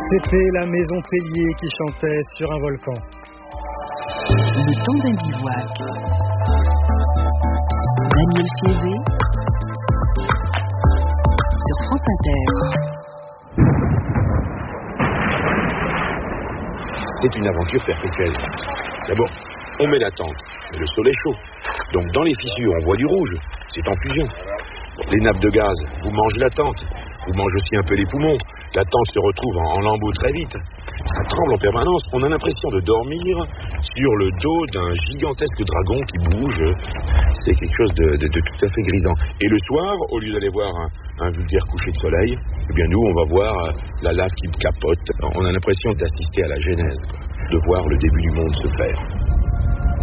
C'était la maison Tellier qui chantait sur un volcan. Le temps d'un bivouac. Daniel Fiévé sur France Inter. C'est une aventure perpétuelle. D'abord, on met la tente, mais le sol est chaud. Donc dans les fissures, on voit du rouge. C'est en fusion. Les nappes de gaz vous mangent la tente. Vous mangez aussi un peu les poumons. La tente se retrouve en lambeaux très vite. Ça tremble en permanence. On a l'impression de dormir sur le dos d'un gigantesque dragon qui bouge. C'est quelque chose de tout à fait grisant. Et le soir, au lieu d'aller voir un vulgaire coucher de soleil, eh bien nous, on va voir la lave qui capote. On a l'impression d'assister à la genèse, de voir le début du monde se faire.